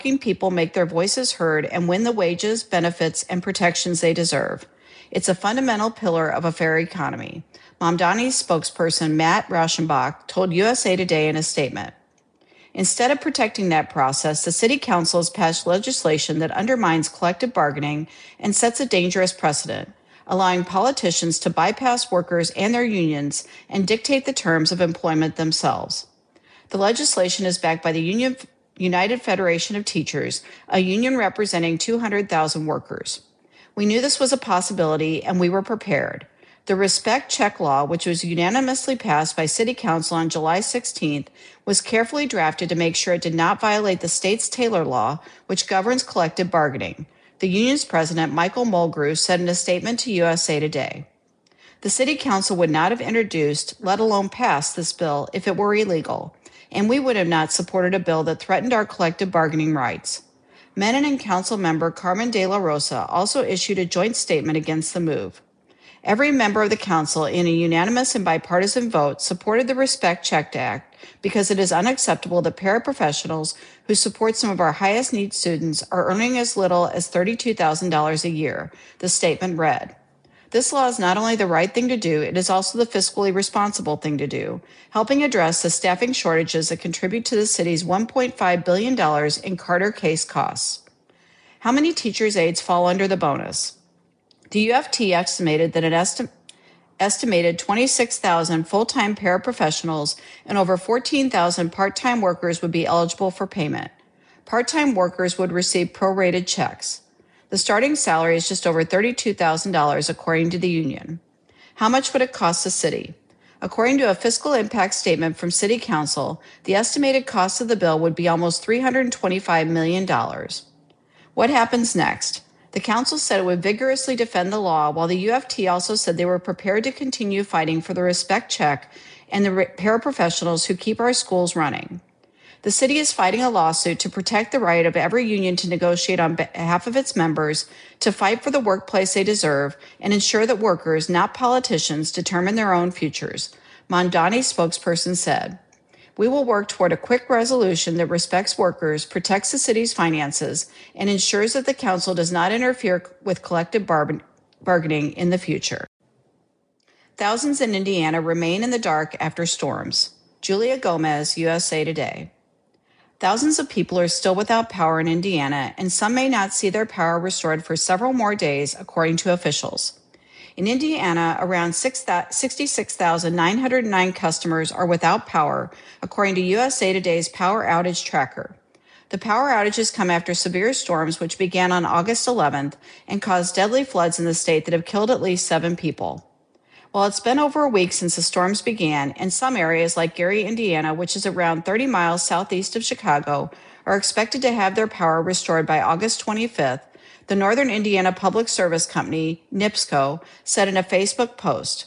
people make their voices heard and win the wages, benefits, and protections they deserve. It's a fundamental pillar of a fair economy. Mamdani's spokesperson, Matt Rauschenbach, told USA Today in a statement. Instead of protecting that process, the City Council has passed legislation that undermines collective bargaining and sets a dangerous precedent, allowing politicians to bypass workers and their unions and dictate the terms of employment themselves. The legislation is backed by the United Federation of Teachers, a union representing 200,000 workers. We knew this was a possibility, and we were prepared. The Respect Check Law, which was unanimously passed by City Council on July 16th, was carefully drafted to make sure it did not violate the state's Taylor Law, which governs collective bargaining. The union's president, Michael Mulgrew, said in a statement to USA Today. The City Council would not have introduced, let alone passed, this bill if it were illegal, and we would have not supported a bill that threatened our collective bargaining rights. Menon and Council member Carmen De La Rosa also issued a joint statement against the move. Every member of the Council, in a unanimous and bipartisan vote, supported the Respect Check Act because it is unacceptable that paraprofessionals who support some of our highest need students are earning as little as $32,000 a year, the statement read. This law is not only the right thing to do, it is also the fiscally responsible thing to do, helping address the staffing shortages that contribute to the city's $1.5 billion in Carter case costs. How many teachers' aides fall under the bonus? The UFT estimated that an estimated 26,000 full-time paraprofessionals and over 14,000 part-time workers would be eligible for payment. Part-time workers would receive prorated checks. The starting salary is just over $32,000, according to the union. How much would it cost the city? According to a fiscal impact statement from City Council, the estimated cost of the bill would be almost $325 million. What happens next? The council said it would vigorously defend the law, while the UFT also said they were prepared to continue fighting for the Respect Check and the paraprofessionals who keep our schools running. The city is fighting a lawsuit to protect the right of every union to negotiate on behalf of its members, to fight for the workplace they deserve, and ensure that workers, not politicians, determine their own futures, Mamdani's spokesperson said. We will work toward a quick resolution that respects workers, protects the city's finances, and ensures that the council does not interfere with collective bargaining in the future. Thousands in Indiana remain in the dark after storms. Julia Gomez, USA Today. Thousands of people are still without power in Indiana, and some may not see their power restored for several more days, according to officials. In Indiana, around 66,909 customers are without power, according to USA Today's Power Outage Tracker. The power outages come after severe storms which began on August 11th and caused deadly floods in the state that have killed at least 7 people. While it's been over a week since the storms began, and some areas like Gary, Indiana, which is around 30 miles southeast of Chicago, are expected to have their power restored by August 25th, the Northern Indiana Public Service Company, NIPSCO, said in a Facebook post,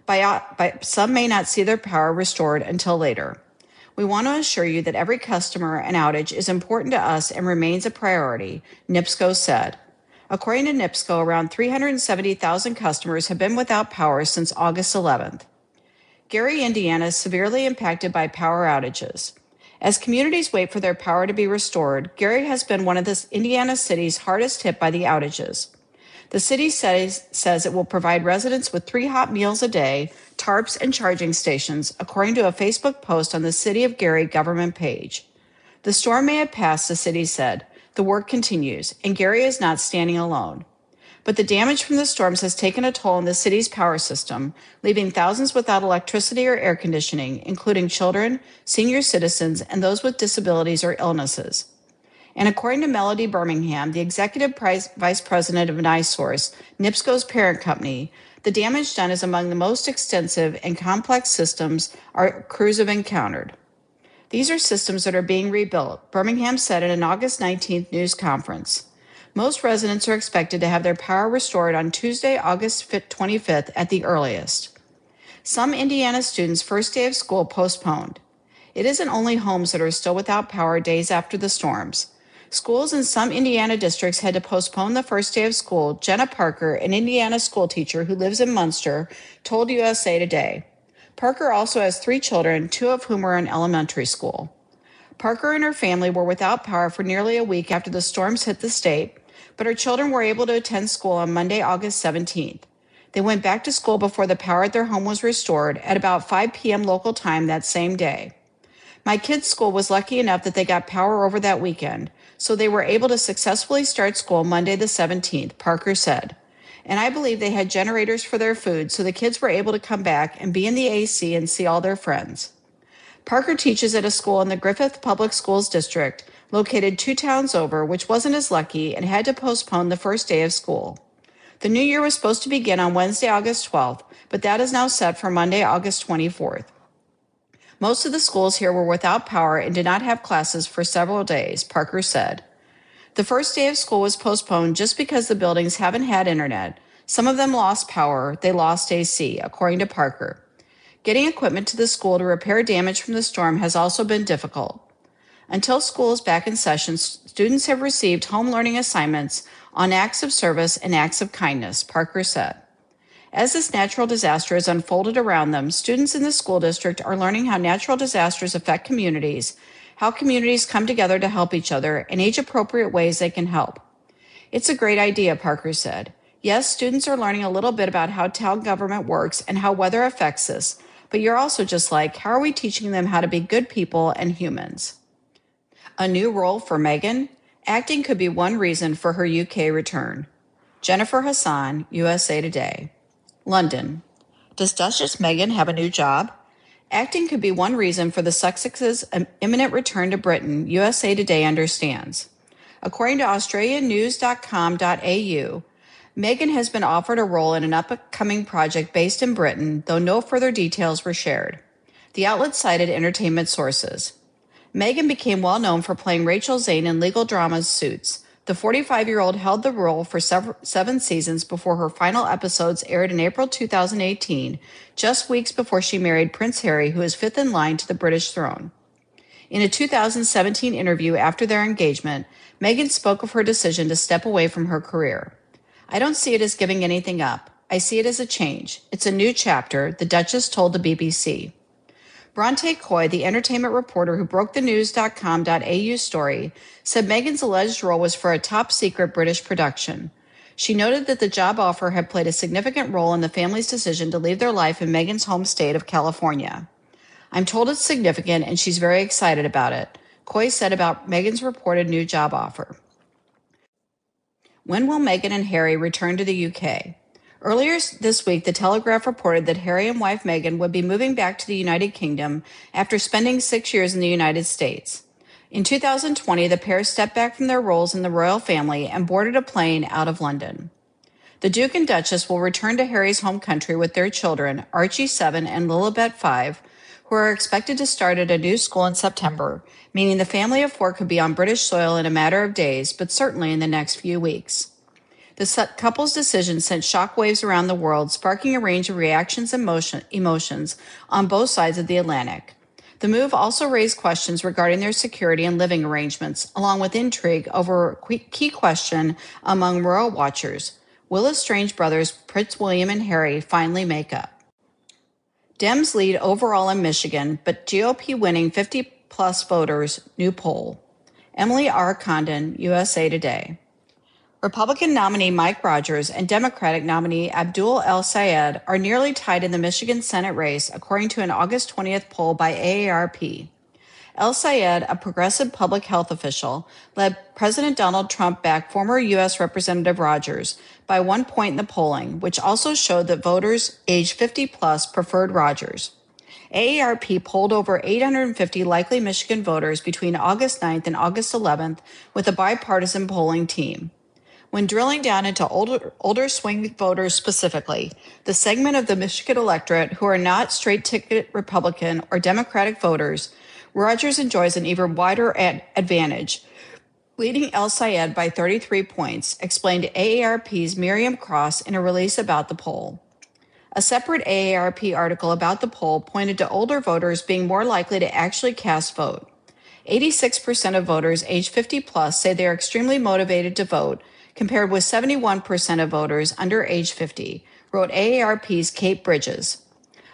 some may not see their power restored until later. We want to assure you that every customer and outage is important to us and remains a priority, NIPSCO said. According to NIPSCO, around 370,000 customers have been without power since August 11th. Gary, Indiana is severely impacted by power outages. As communities wait for their power to be restored, Gary has been one of the Indiana cities hardest hit by the outages. The city says it will provide residents with 3 hot meals a day, tarps, and charging stations, according to a Facebook post on the City of Gary government page. The storm may have passed, the city said. The work continues, and Gary is not standing alone. But the damage from the storms has taken a toll on the city's power system, leaving thousands without electricity or air conditioning, including children, senior citizens, and those with disabilities or illnesses. And according to Melody Birmingham, the executive vice president of NiSource, NIPSCO's parent company, the damage done is among the most extensive and complex systems our crews have encountered. These are systems that are being rebuilt, Birmingham said in an August 19th news conference. Most residents are expected to have their power restored on Tuesday, August 25th at the earliest. Some Indiana students' first day of school postponed. It isn't only homes that are still without power days after the storms. Schools in some Indiana districts had to postpone the first day of school, Jenna Parker, an Indiana school teacher who lives in Munster, told USA Today. Parker also has 3 children, 2 of whom are in elementary school. Parker and her family were without power for nearly a week after the storms hit the state, but her children were able to attend school on Monday, August 17th. They went back to school before the power at their home was restored at about 5 p.m. local time that same day. My kids' school was lucky enough that they got power over that weekend, so they were able to successfully start school Monday the 17th, Parker said. And I believe they had generators for their food, so the kids were able to come back and be in the AC and see all their friends. Parker teaches at a school in the Griffith Public Schools District, located 2 towns over, which wasn't as lucky and had to postpone the first day of school. The new year was supposed to begin on Wednesday, August 12th, but that is now set for Monday, August 24th. Most of the schools here were without power and did not have classes for several days, Parker said. The first day of school was postponed just because the buildings haven't had internet. Some of them lost power, they lost AC, according to Parker. Getting equipment to the school to repair damage from the storm has also been difficult. Until school is back in session, students have received home learning assignments on acts of service and acts of kindness, Parker said. As this natural disaster has unfolded around them, students in the school district are learning how natural disasters affect communities, how communities come together to help each other, and age-appropriate ways they can help. It's a great idea, Parker said. Yes, students are learning a little bit about how town government works and how weather affects us, but you're also just like, how are we teaching them how to be good people and humans? A new role for Meghan? Acting could be one reason for her UK return. Jennifer Hassan, USA Today. London. Does Duchess Meghan have a new job? Acting could be one reason for the Sussexes' imminent return to Britain, USA Today understands. According to australianews.com.au, Meghan has been offered a role in an upcoming project based in Britain, though no further details were shared. The outlet cited entertainment sources. Meghan became well known for playing Rachel Zane in legal dramas Suits. The 45-year-old held the role for 7 seasons before her final episodes aired in April 2018, just weeks before she married Prince Harry, who is fifth in line to the British throne. In a 2017 interview after their engagement, Meghan spoke of her decision to step away from her career. I don't see it as giving anything up. I see it as a change. It's a new chapter, the Duchess told the BBC. Bronte Coy, the entertainment reporter who broke the news.com.au story, said Meghan's alleged role was for a top-secret British production. She noted that the job offer had played a significant role in the family's decision to leave their life in Meghan's home state of California. I'm told it's significant and she's very excited about it, Coy said about Meghan's reported new job offer. When will Meghan and Harry return to the UK? Earlier this week, The Telegraph reported that Harry and wife Meghan would be moving back to the United Kingdom after spending 6 years in the United States. In 2020, the pair stepped back from their roles in the royal family and boarded a plane out of London. The Duke and Duchess will return to Harry's home country with their children, Archie 7 and Lilibet 5, who are expected to start at a new school in September, meaning the family of 4 could be on British soil in a matter of days, but certainly in the next few weeks. The couple's decision sent shockwaves around the world, sparking a range of reactions and emotions on both sides of the Atlantic. The move also raised questions regarding their security and living arrangements, along with intrigue over a key question among royal watchers. Will estranged brothers Prince William and Harry finally make up? Dems lead overall in Michigan, but GOP winning 50-plus voters, new poll. Emily R. Condon, USA Today. Republican nominee Mike Rogers and Democratic nominee Abdul El-Sayed are nearly tied in the Michigan Senate race, according to an August 20th poll by AARP. El-Sayed, a progressive public health official, led President Donald Trump back former U.S. Representative Rogers by 1 point in the polling, which also showed that voters age 50-plus preferred Rogers. AARP polled over 850 likely Michigan voters between August 9th and August 11th with a bipartisan polling team. When drilling down into older swing voters specifically, the segment of the Michigan electorate who are not straight-ticket Republican or Democratic voters, Rogers enjoys an even wider advantage, leading El-Sayed by 33 points, explained AARP's Miriam Cross in a release about the poll. A separate AARP article about the poll pointed to older voters being more likely to actually cast vote. 86% of voters age 50-plus say they are extremely motivated to vote, compared with 71% of voters under age 50, wrote AARP's Kate Bridges.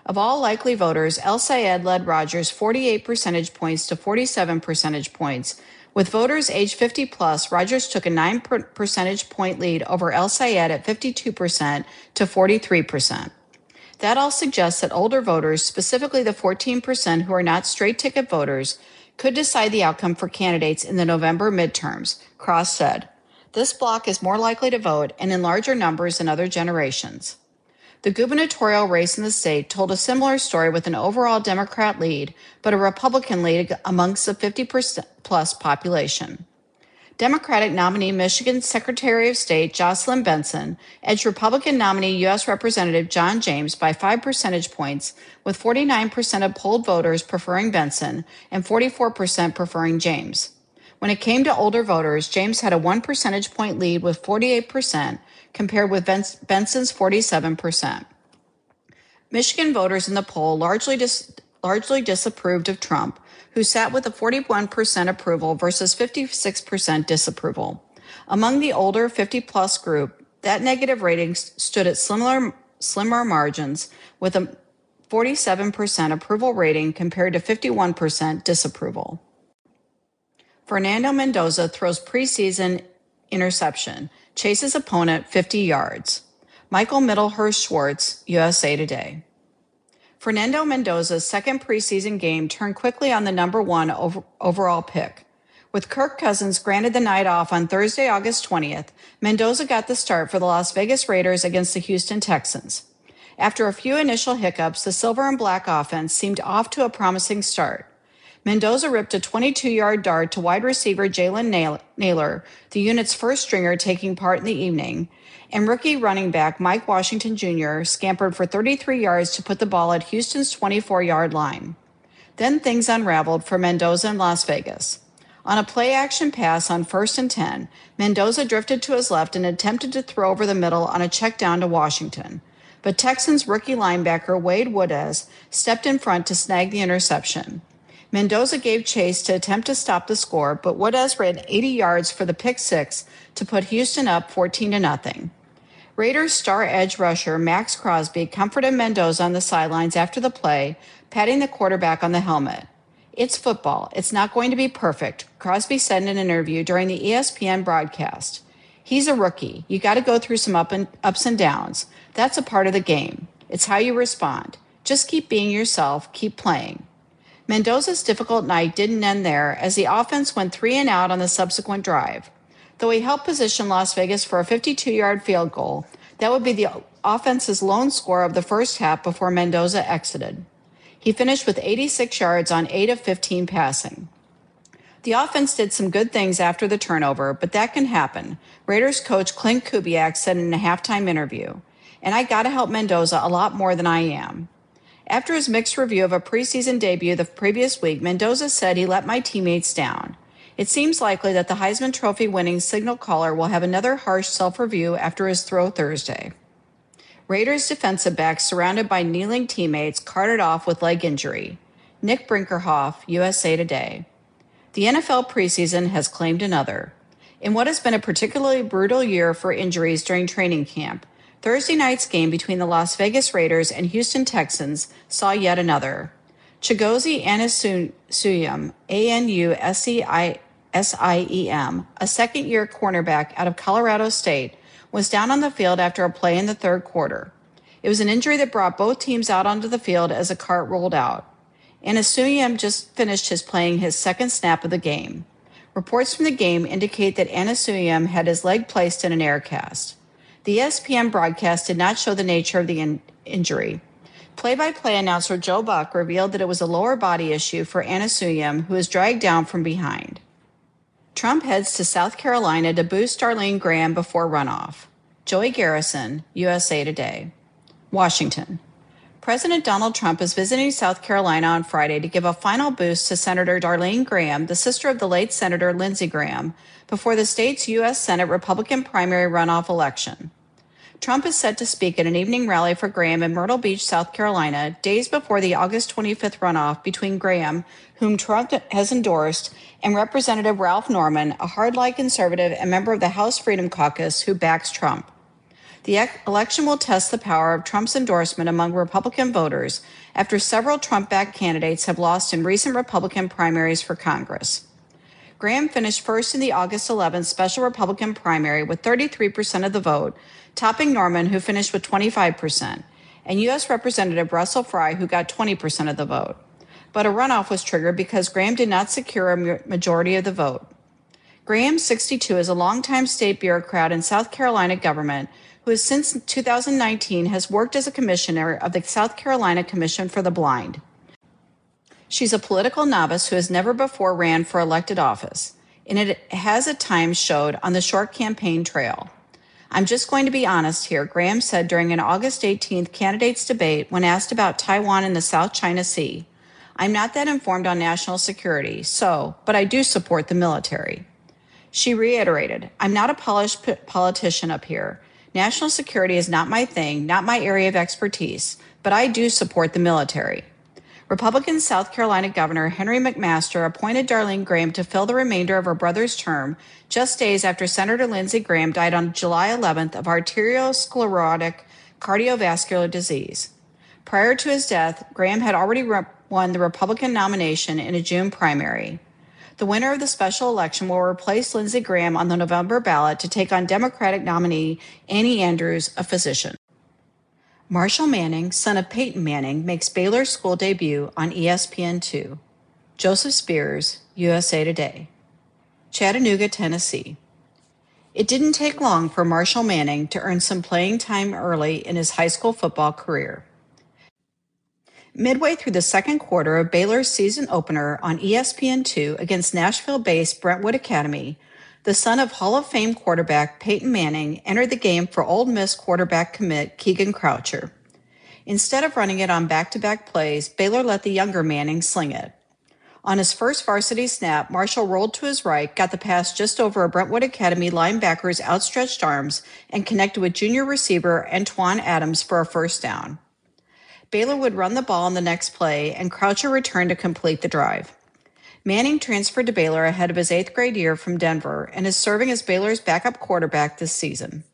Of all likely voters, El Sayed led Rogers 48 percentage points to 47 percentage points. With voters age 50 plus, Rogers took a 9 percentage point lead over El Sayed at 52% to 43%. That all suggests that older voters, specifically the 14% who are not straight ticket voters, could decide the outcome for candidates in the November midterms, Cross said. This bloc is more likely to vote and in larger numbers than other generations. The gubernatorial race in the state told a similar story with an overall Democrat lead, but a Republican lead amongst the 50% plus population. Democratic nominee Michigan Secretary of State Jocelyn Benson edged Republican nominee U.S. Representative John James by 5 percentage points, with 49% of polled voters preferring Benson and 44% preferring James. When it came to older voters, James had a 1 percentage point lead with 48%, compared with Benson's 47%. Michigan voters in the poll largely disapproved of Trump, who sat with a 41% approval versus 56% disapproval. Among the older 50-plus group, that negative rating stood at slimmer margins, with a 47% approval rating compared to 51% disapproval. Fernando Mendoza throws preseason interception, chases opponent 50 yards. Michael Mittelhurst Schwartz, USA Today. Fernando Mendoza's second preseason game turned quickly on the number one overall pick. With Kirk Cousins granted the night off on Thursday, August 20th, Mendoza got the start for the Las Vegas Raiders against the Houston Texans. After a few initial hiccups, the silver and black offense seemed off to a promising start. Mendoza ripped a 22-yard dart to wide receiver Jalen Naylor, the unit's first stringer taking part in the evening, and rookie running back Mike Washington Jr. scampered for 33 yards to put the ball at Houston's 24-yard line. Then things unraveled for Mendoza in Las Vegas. On a play-action pass on 1st and 10, Mendoza drifted to his left and attempted to throw over the middle on a check down to Washington. But Texans rookie linebacker Wade Woodez stepped in front to snag the interception. Mendoza gave chase to attempt to stop the score, but Woodez ran 80 yards for the pick six to put Houston up 14-0. Raiders star edge rusher Max Crosby comforted Mendoza on the sidelines after the play, patting the quarterback on the helmet. "It's football. It's not going to be perfect," Crosby said in an interview during the ESPN broadcast. "He's a rookie. You got to go through some ups and downs. That's a part of the game. It's how you respond. Just keep being yourself. Keep playing." Mendoza's difficult night didn't end there, as the offense went 3 and out on the subsequent drive. Though he helped position Las Vegas for a 52-yard field goal, that would be the offense's lone score of the first half before Mendoza exited. He finished with 86 yards on 8 of 15 passing. The offense did some good things after the turnover, but that can happen, Raiders coach Clint Kubiak said in a halftime interview. "And I got to help Mendoza a lot more than I am." After his mixed review of a preseason debut the previous week, Mendoza said he let my teammates down. It seems likely that the Heisman Trophy winning signal caller will have another harsh self-review after his throw Thursday. Raiders defensive backs surrounded by kneeling teammates carted off with leg injury. Nick Brinkerhoff, USA Today. The NFL preseason has claimed another. In what has been a particularly brutal year for injuries during training camp, Thursday night's game between the Las Vegas Raiders and Houston Texans saw yet another. Chigozie Anusiem, Anusiem, a second-year cornerback out of Colorado State, was down on the field after a play in the third quarter. It was an injury that brought both teams out onto the field as a cart rolled out. Anusiem just finished playing his second snap of the game. Reports from the game indicate that Anusiem had his leg placed in an air cast. The ESPN broadcast did not show the nature of the injury. Play-by-play announcer Joe Buck revealed that it was a lower body issue for Anusiem, who was dragged down from behind. Trump heads to South Carolina to boost Darlene Graham before runoff. Joey Garrison, USA Today. Washington. President Donald Trump is visiting South Carolina on Friday to give a final boost to Senator Darlene Graham, the sister of the late Senator Lindsey Graham, before the state's U.S. Senate Republican primary runoff election. Trump is set to speak at an evening rally for Graham in Myrtle Beach, South Carolina, days before the August 25th runoff between Graham, whom Trump has endorsed, and Representative Ralph Norman, a hardline conservative and member of the House Freedom Caucus who backs Trump. The election will test the power of Trump's endorsement among Republican voters after several Trump-backed candidates have lost in recent Republican primaries for Congress. Graham finished first in the August 11th special Republican primary with 33% of the vote, topping Norman, who finished with 25%, and U.S. Representative Russell Fry, who got 20% of the vote. But a runoff was triggered because Graham did not secure a majority of the vote. Graham, 62, is a longtime state bureaucrat in South Carolina government who has since 2019 has worked as a commissioner of the South Carolina Commission for the Blind. She's a political novice who has never before ran for elected office, and it has at times showed on the short campaign trail. I'm just going to be honest here, Graham said during an August 18th candidates debate when asked about Taiwan and the South China Sea. I'm not that informed on national security, but I do support the military. She reiterated, I'm not a polished politician up here. National security is not my thing, not my area of expertise, but I do support the military. Republican South Carolina Governor Henry McMaster appointed Darlene Graham to fill the remainder of her brother's term just days after Senator Lindsey Graham died on July 11th of arteriosclerotic cardiovascular disease. Prior to his death, Graham had already won the Republican nomination in a June primary. The winner of the special election will replace Lindsey Graham on the November ballot to take on Democratic nominee Annie Andrews, a physician. Marshall Manning, son of Peyton Manning, makes Baylor's school debut on ESPN2. Joseph Spears, USA Today. Chattanooga, Tennessee. It didn't take long for Marshall Manning to earn some playing time early in his high school football career. Midway through the second quarter of Baylor's season opener on ESPN2 against Nashville-based Brentwood Academy, the son of Hall of Fame quarterback Peyton Manning entered the game for Ole Miss quarterback commit Keegan Croucher. Instead of running it on back-to-back plays, Baylor let the younger Manning sling it. On his first varsity snap, Marshall rolled to his right, got the pass just over a Brentwood Academy linebacker's outstretched arms, and connected with junior receiver Antoine Adams for a first down. Baylor would run the ball on the next play, and Croucher returned to complete the drive. Manning transferred to Baylor ahead of his 8th grade year from Denver and is serving as Baylor's backup quarterback this season.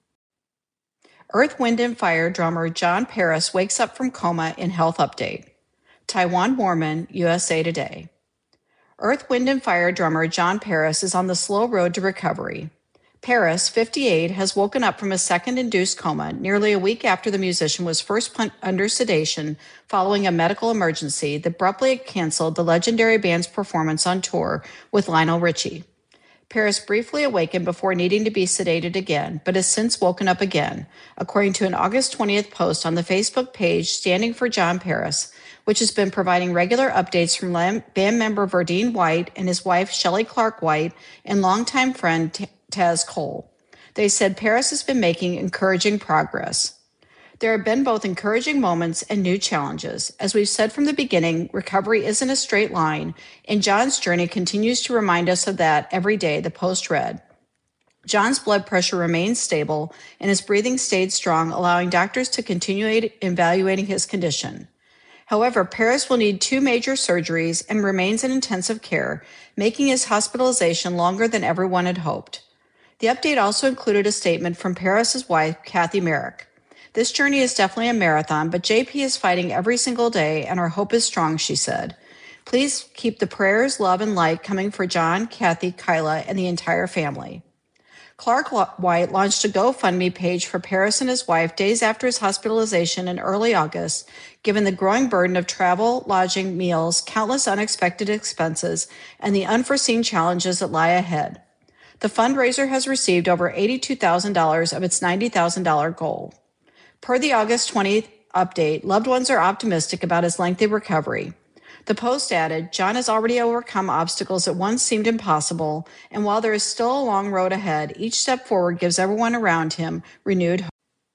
Earth, Wind & Fire drummer John Paris wakes up from coma in health update. Taiwan Mormon, USA Today. Earth, Wind & Fire drummer John Paris is on the slow road to recovery. Paris, 58, has woken up from a second induced coma nearly a week after the musician was first put under sedation following a medical emergency that abruptly canceled the legendary band's performance on tour with Lionel Richie. Paris briefly awakened before needing to be sedated again, but has since woken up again, according to an August 20th post on the Facebook page Standing for John Paris, which has been providing regular updates from band member Verdine White and his wife Shelley Clark White and longtime friend Taz Cole. They said Paris has been making encouraging progress. There have been both encouraging moments and new challenges. As we've said from the beginning, recovery isn't a straight line, and John's journey continues to remind us of that every day, the post read. John's blood pressure remains stable and his breathing stayed strong, allowing doctors to continue evaluating his condition. However, Paris will need 2 major surgeries and remains in intensive care, making his hospitalization longer than everyone had hoped. The update also included a statement from Paris's wife, Kathy Merrick. This journey is definitely a marathon, but JP is fighting every single day, and our hope is strong, she said. Please keep the prayers, love, and light coming for John, Kathy, Kyla, and the entire family. Clark White launched a GoFundMe page for Paris and his wife days after his hospitalization in early August, given the growing burden of travel, lodging, meals, countless unexpected expenses, and the unforeseen challenges that lie ahead. The fundraiser has received over $82,000 of its $90,000 goal. Per the August 20th update, loved ones are optimistic about his lengthy recovery. The post added, John has already overcome obstacles that once seemed impossible, and while there is still a long road ahead, each step forward gives everyone around him renewed hope.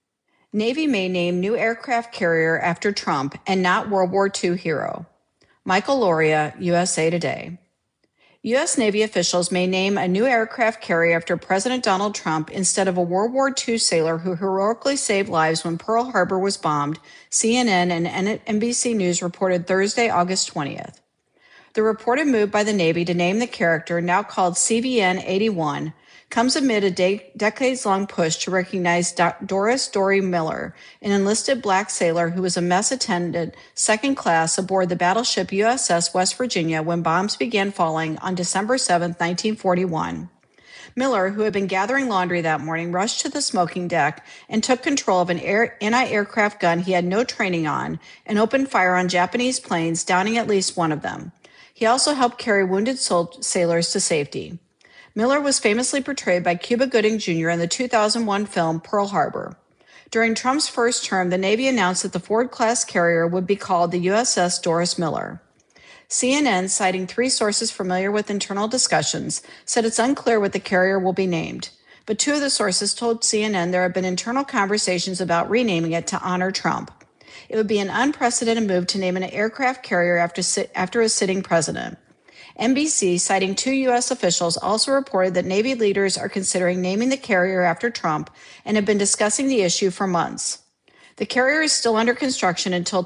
Navy may name new aircraft carrier after Trump and not World War II hero. Michael Loria, USA Today. U.S. Navy officials may name a new aircraft carrier after President Donald Trump instead of a World War II sailor who heroically saved lives when Pearl Harbor was bombed, CNN and NBC News reported Thursday, August 20th. The reported move by the Navy to name the character, now called CVN-81, comes amid a decades-long push to recognize Doris Dory Miller, an enlisted black sailor who was a mess attendant second class aboard the battleship USS West Virginia when bombs began falling on December 7, 1941. Miller, who had been gathering laundry that morning, rushed to the smoking deck and took control of an anti-aircraft gun he had no training on and opened fire on Japanese planes, downing at least one of them. He also helped carry wounded sailors to safety. Miller was famously portrayed by Cuba Gooding Jr. in the 2001 film Pearl Harbor. During Trump's first term, the Navy announced that the Ford-class carrier would be called the USS Doris Miller. CNN, citing 3 sources familiar with internal discussions, said it's unclear what the carrier will be named. But 2 of the sources told CNN there have been internal conversations about renaming it to honor Trump. It would be an unprecedented move to name an aircraft carrier after a sitting president. NBC, citing 2 U.S. officials, also reported that Navy leaders are considering naming the carrier after Trump and have been discussing the issue for months. The carrier is still under construction until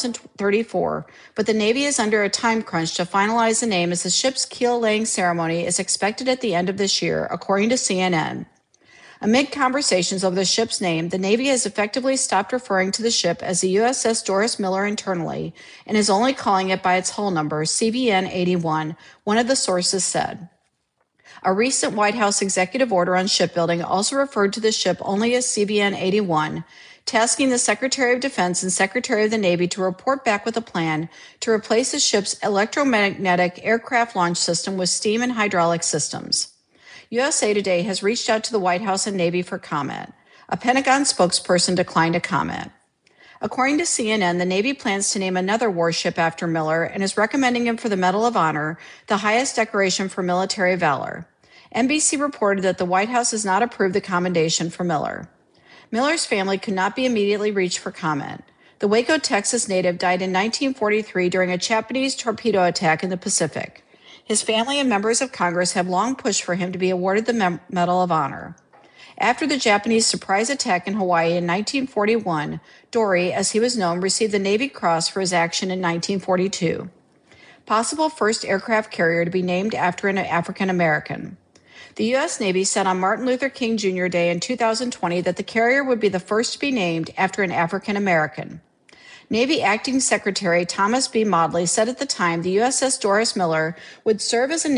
2034, but the Navy is under a time crunch to finalize the name as the ship's keel-laying ceremony is expected at the end of this year, according to CNN. Amid conversations over the ship's name, the Navy has effectively stopped referring to the ship as the USS Doris Miller internally and is only calling it by its hull number, CVN-81, one of the sources said. A recent White House executive order on shipbuilding also referred to the ship only as CVN-81, tasking the Secretary of Defense and Secretary of the Navy to report back with a plan to replace the ship's electromagnetic aircraft launch system with steam and hydraulic systems. USA Today has reached out to the White House and Navy for comment. A Pentagon spokesperson declined to comment. According to CNN, the Navy plans to name another warship after Miller and is recommending him for the Medal of Honor, the highest decoration for military valor. NBC reported that the White House has not approved the commendation for Miller. Miller's family could not be immediately reached for comment. The Waco, Texas native died in 1943 during a Japanese torpedo attack in the Pacific. His family and members of Congress have long pushed for him to be awarded the Medal of Honor. After the Japanese surprise attack in Hawaii in 1941, Dory, as he was known, received the Navy Cross for his action in 1942. Possible first aircraft carrier to be named after an African American. The U.S. Navy said on Martin Luther King Jr. Day in 2020 that the carrier would be the first to be named after an African American. Navy Acting Secretary Thomas B. Modly said at the time the USS Doris Miller would serve as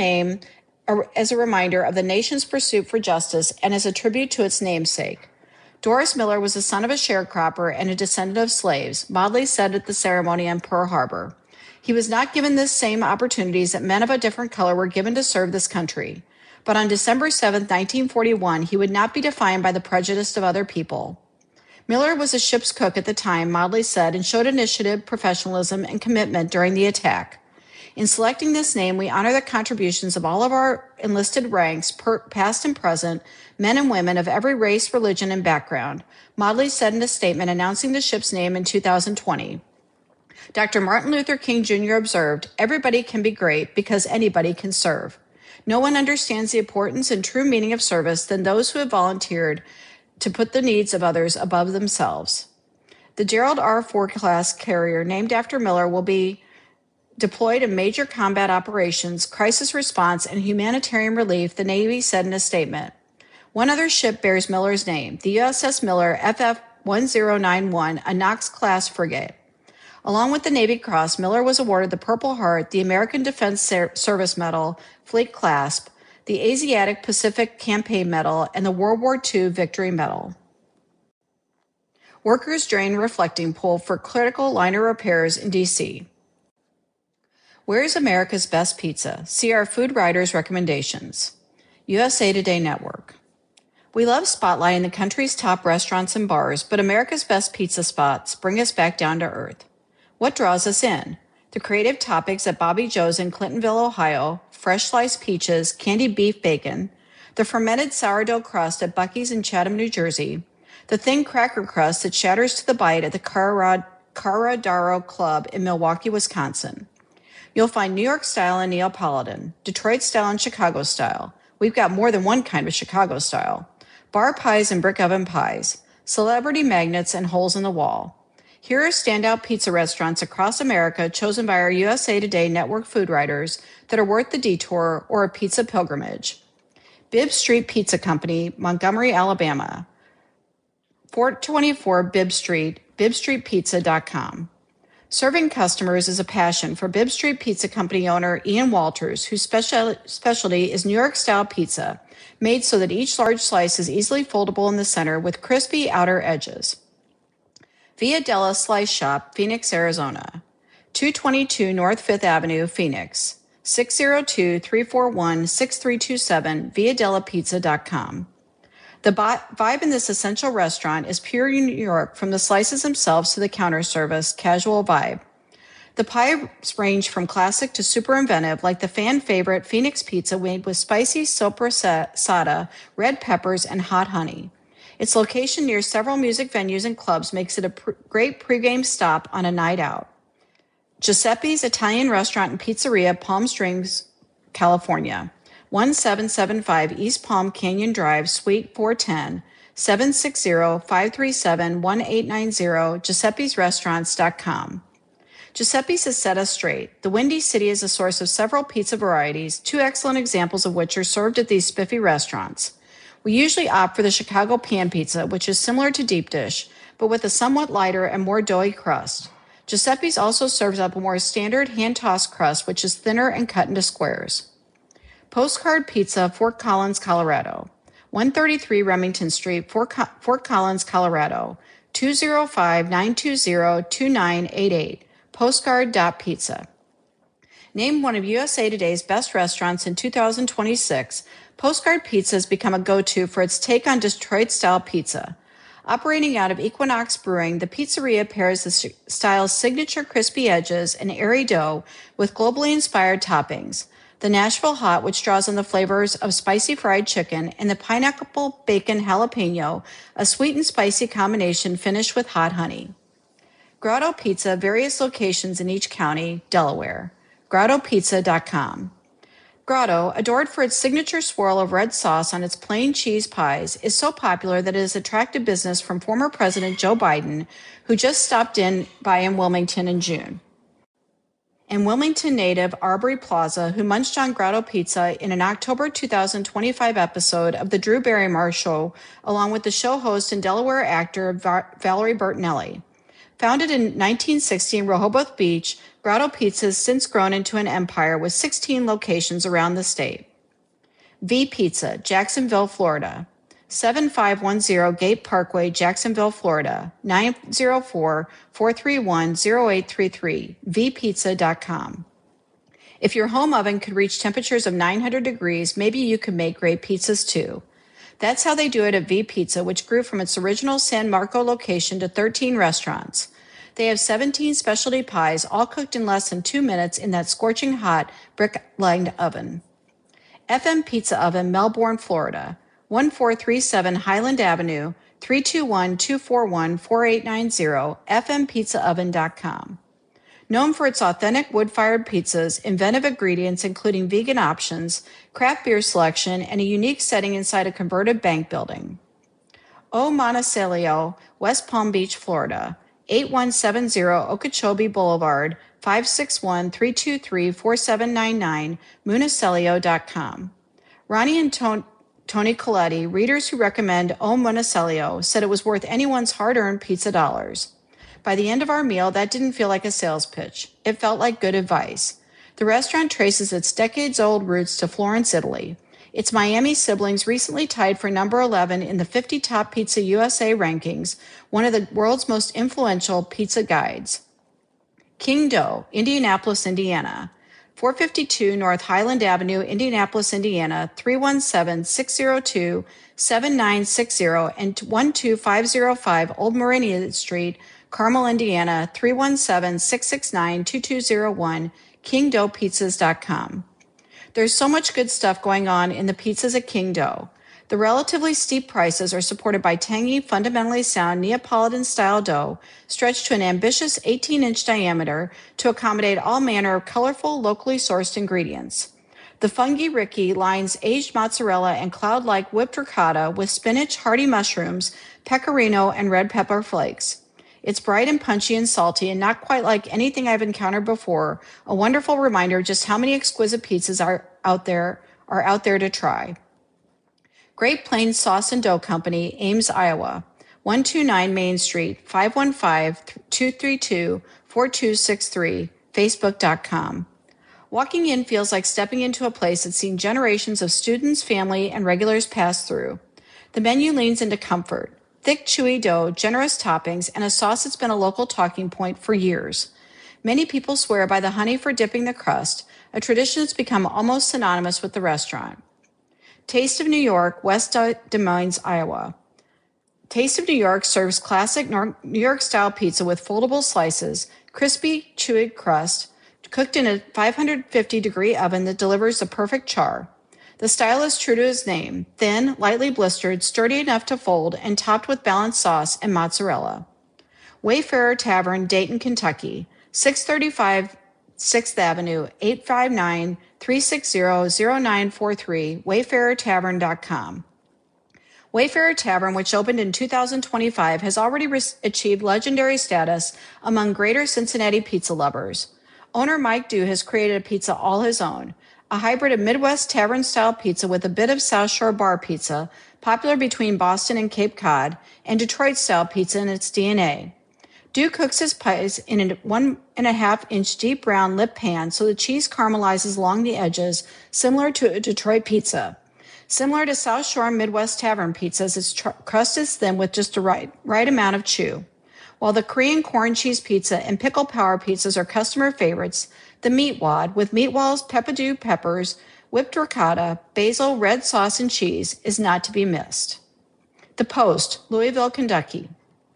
a reminder of the nation's pursuit for justice and as a tribute to its namesake. Doris Miller was the son of a sharecropper and a descendant of slaves, Modly said at the ceremony in Pearl Harbor. He was not given the same opportunities that men of a different color were given to serve this country. But on December 7, 1941, he would not be defined by the prejudice of other people. Miller was a ship's cook at the time, Modly said, and showed initiative, professionalism, and commitment during the attack. In selecting this name, we honor the contributions of all of our enlisted ranks, past and present, men and women of every race, religion, and background, Modly said in a statement announcing the ship's name in 2020. Dr. Martin Luther King Jr. observed, "Everybody can be great because anybody can serve." No one understands the importance and true meaning of service than those who have volunteered to put the needs of others above themselves. The Gerald R. Ford-class carrier, named after Miller, will be deployed in major combat operations, crisis response, and humanitarian relief, the Navy said in a statement. One other ship bears Miller's name, the USS Miller FF-1091, a Knox-class frigate. Along with the Navy Cross, Miller was awarded the Purple Heart, the American Defense Service Medal, Fleet Clasp, the Asiatic Pacific Campaign Medal, and the World War II Victory Medal. Workers drain reflecting pool for critical liner repairs in D.C. Where's America's best pizza? See our Food Writers' recommendations. USA Today Network. We love spotlighting the country's top restaurants and bars, but America's best pizza spots bring us back down to earth. What draws us in? The creative topics at Bobby Joe's in Clintonville, Ohio, fresh sliced peaches, candied beef bacon, the fermented sourdough crust at Buc-ee's in Chatham, New Jersey, the thin cracker crust that shatters to the bite at the Caradaro Club in Milwaukee, Wisconsin. You'll find New York style in Neapolitan, Detroit style and Chicago style. We've got more than one kind of Chicago style. Bar pies and brick oven pies, celebrity magnets and holes in the wall. Here are standout pizza restaurants across America chosen by our USA Today Network food writers that are worth the detour or a pizza pilgrimage. Bibb Street Pizza Company, Montgomery, Alabama. 424 Bibb Street, bibbstreetpizza.com. Serving customers is a passion for Bibb Street Pizza Company owner Ian Walters, whose specialty is New York-style pizza, made so that each large slice is easily foldable in the center with crispy outer edges. Via Della Slice Shop, Phoenix, Arizona. 222 North 5th Avenue, Phoenix. 602-341-6327, viadellapizza.com. The vibe in this essential restaurant is pure New York, from the slices themselves to the counter service, casual vibe. The pies range from classic to super inventive, like the fan favorite Phoenix pizza made with spicy sopressata, red peppers, and hot honey. Its location near several music venues and clubs makes it a great pregame stop on a night out. Giuseppe's Italian Restaurant and Pizzeria, Palm Springs, California. 1775 East Palm Canyon Drive, Suite 410, 760-537-1890, giuseppesrestaurants.com. Giuseppe's has set us straight. The Windy City is a source of several pizza varieties, two excellent examples of which are served at these spiffy restaurants. We usually opt for the Chicago pan pizza, which is similar to deep dish, but with a somewhat lighter and more doughy crust. Giuseppe's also serves up a more standard hand-tossed crust, which is thinner and cut into squares. Postcard Pizza, Fort Collins, Colorado. 133 Remington Street, Fort Collins, Colorado. 205-920-2988. Postcard.pizza. Named one of USA Today's best restaurants in 2026, Postcard Pizza has become a go-to for its take on Detroit-style pizza. Operating out of Equinox Brewing, the pizzeria pairs the style's signature crispy edges and airy dough with globally inspired toppings. The Nashville Hot, which draws on the flavors of spicy fried chicken, and the pineapple bacon jalapeno, a sweet and spicy combination finished with hot honey. Grotto Pizza, various locations in each county, Delaware. GrottoPizza.com. Grotto, adored for its signature swirl of red sauce on its plain cheese pies, is so popular that it has attracted business from former President Joe Biden, who just stopped by in Wilmington in June. And Wilmington native Aubrey Plaza, who munched on Grotto Pizza in an October 2025 episode of The Drew Barrymore Show, along with the show host and Delaware actor Valerie Bertinelli. Founded in 1960 in Rehoboth Beach, Grotto Pizza has since grown into an empire with 16 locations around the state. V Pizza, Jacksonville, Florida. 7510 Gate Parkway, Jacksonville, Florida. 904-431-0833. vpizza.com. If your home oven could reach temperatures of 900 degrees, maybe you could make great pizzas too. That's how they do it at V Pizza, which grew from its original San Marco location to 13 restaurants. They have 17 specialty pies, all cooked in less than 2 minutes in that scorching hot, brick-lined oven. FM Pizza Oven, Melbourne, Florida. 1437 Highland Avenue, 321-241-4890, fmpizzaoven.com. Known for its authentic wood-fired pizzas, inventive ingredients including vegan options, craft beer selection, and a unique setting inside a converted bank building. O Monticello, West Palm Beach, Florida. 8170 Okeechobee Boulevard, 561-323-4799, municelio.com. Ronnie and Tony Coletti, readers who recommend O Monticello, said it was worth anyone's hard-earned pizza dollars. By the end of our meal, that didn't feel like a sales pitch. It felt like good advice. The restaurant traces its decades-old roots to Florence, Italy. Its Miami siblings recently tied for number 11 in the 50 Top Pizza USA rankings, one of the world's most influential pizza guides. King Dough, Indianapolis, Indiana. 452 North Highland Avenue, Indianapolis, Indiana, 317-602-7960 and 12505 Old Meridian Street, Carmel, Indiana, 317-669-2201, kingdoughpizzas.com. There's so much good stuff going on in the pizzas at King Dough. The relatively steep prices are supported by tangy, fundamentally sound Neapolitan-style dough stretched to an ambitious 18-inch diameter to accommodate all manner of colorful, locally sourced ingredients. The Fungi Ricky lines aged mozzarella and cloud-like whipped ricotta with spinach, hardy mushrooms, pecorino, and red pepper flakes. It's bright and punchy and salty and not quite like anything I've encountered before, a wonderful reminder just how many exquisite pizzas are out there to try. Great Plains Sauce and Dough Company, Ames, Iowa. 129 Main Street, 515-232-4263, facebook.com. Walking in feels like stepping into a place that's seen generations of students, family, and regulars pass through. The menu leans into comfort. Thick, chewy dough, generous toppings, and a sauce that's been a local talking point for years. Many people swear by the honey for dipping the crust, a tradition that's become almost synonymous with the restaurant. Taste of New York, West Des Moines, Iowa. Taste of New York serves classic New York-style pizza with foldable slices, crispy, chewy crust, cooked in a 550-degree oven that delivers the perfect char. The style is true to its name, thin, lightly blistered, sturdy enough to fold, and topped with balanced sauce and mozzarella. Wayfarer Tavern, Dayton, Kentucky, 635 6th Avenue, 859-360-0943, wayfarertavern.com. Wayfarer Tavern, which opened in 2025, has already achieved legendary status among greater Cincinnati pizza lovers. Owner Mike Dew has created a pizza all his own, a hybrid of Midwest tavern-style pizza with a bit of South Shore bar pizza, popular between Boston and Cape Cod, and Detroit-style pizza in its DNA. Dew cooks his pies in a 1.5-inch deep round lip pan so the cheese caramelizes along the edges, similar to a Detroit pizza. Similar to South Shore and Midwest tavern pizzas, its crust is thin with just the right amount of chew. While the Korean corn cheese pizza and pickle power pizzas are customer favorites, the meat wad, with meatballs, peppadew peppers, whipped ricotta, basil, red sauce, and cheese, is not to be missed. The Post, Louisville, Kentucky.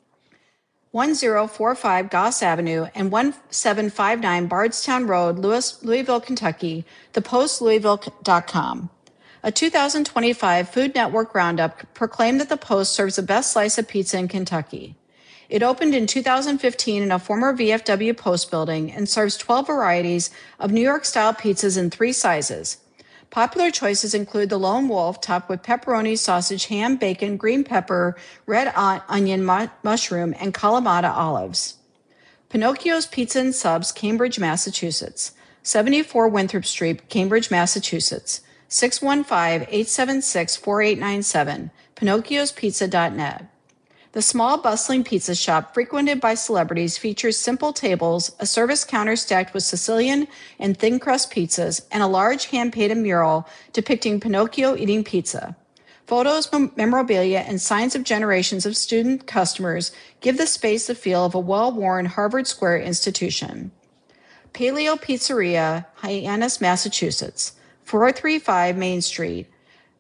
1045 Goss Avenue and 1759 Bardstown Road, Louisville, Kentucky, thepostlouisville.com. A 2025 Food Network roundup proclaimed that the Post serves the best slice of pizza in Kentucky. It opened in 2015 in a former VFW Post building and serves 12 varieties of New York-style pizzas in 3 sizes. Popular choices include the Lone Wolf, topped with pepperoni, sausage, ham, bacon, green pepper, red onion, mushroom, and Kalamata olives. Pinocchio's Pizza and Subs, Cambridge, Massachusetts. 74 Winthrop Street, Cambridge, Massachusetts. 615-876-4897, pinocchiospizza.net. The small, bustling pizza shop, frequented by celebrities, features simple tables, a service counter stacked with Sicilian and thin crust pizzas, and a large hand-painted mural depicting Pinocchio eating pizza. Photos, memorabilia, and signs of generations of student customers give the space the feel of a well-worn Harvard Square institution. Paleo Pizzeria, Hyannis, Massachusetts, 435 Main Street,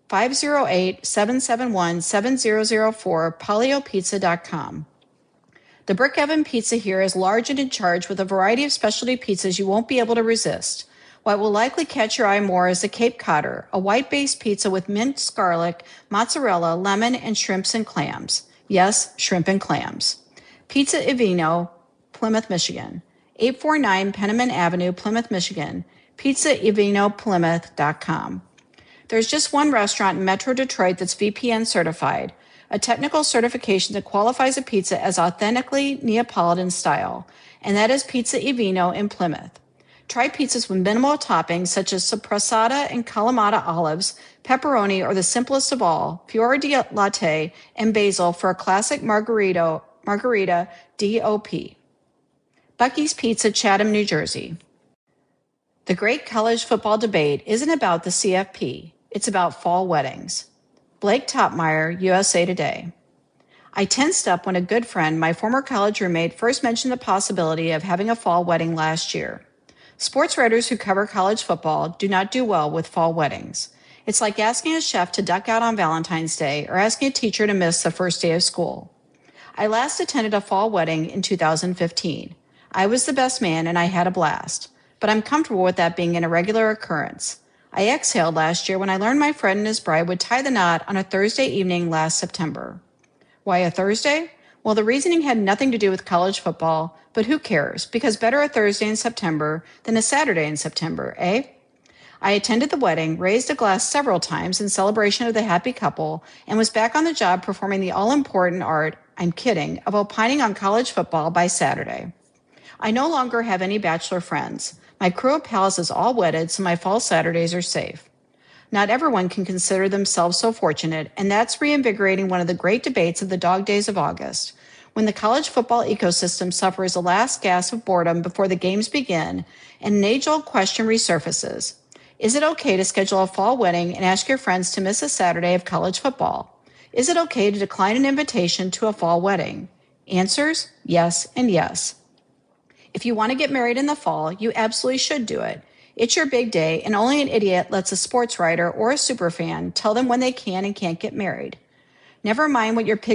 508-771-7004, paleopizza.com. The Brick Oven Pizza here is large and in charge with a variety of specialty pizzas you won't be able to resist. What will likely catch your eye more is the Cape Codder, a white-based pizza with minced garlic, mozzarella, lemon, and shrimps and clams. Yes, shrimp and clams. Pizza Evino, Plymouth, Michigan. 849 Penniman Avenue, Plymouth, Michigan. PizzaEvinoPlymouth.com. There's just one restaurant in Metro Detroit that's VPN certified, a technical certification that qualifies a pizza as authentically Neapolitan style, and that is Pizza Evino in Plymouth. Try pizzas with minimal toppings such as sopressata and Kalamata olives, pepperoni, or the simplest of all, fior di latte and basil for a classic margarita DOP. Bucky's Pizza, Chatham, New Jersey. The great college football debate isn't about the CFP. It's about fall weddings. Blake Topmeyer, USA Today. I tensed up when a good friend, my former college roommate, first mentioned the possibility of having a fall wedding last year. Sports writers who cover college football do not do well with fall weddings. It's like asking a chef to duck out on Valentine's Day or asking a teacher to miss the first day of school. I last attended a fall wedding in 2015. I was the best man and I had a blast, but I'm comfortable with that being an irregular occurrence. I exhaled last year when I learned my friend and his bride would tie the knot on a Thursday evening last September. Why a Thursday? Well, the reasoning had nothing to do with college football, but who cares? Because better a Thursday in September than a Saturday in September, eh? I attended the wedding, raised a glass several times in celebration of the happy couple, and was back on the job performing the all-important art, I'm kidding, of opining on college football by Saturday. I no longer have any bachelor friends. My crew of pals is all wedded, so my fall Saturdays are safe. Not everyone can consider themselves so fortunate, and that's reinvigorating one of the great debates of the dog days of August. When the college football ecosystem suffers a last gasp of boredom before the games begin, and an age-old question resurfaces. Is it okay to schedule a fall wedding and ask your friends to miss a Saturday of college football? Is it okay to decline an invitation to a fall wedding? Answers: yes and yes. If you want to get married in the fall, you absolutely should do it. It's your big day, and only an idiot lets a sports writer or a superfan tell them when they can and can't get married. Never mind what your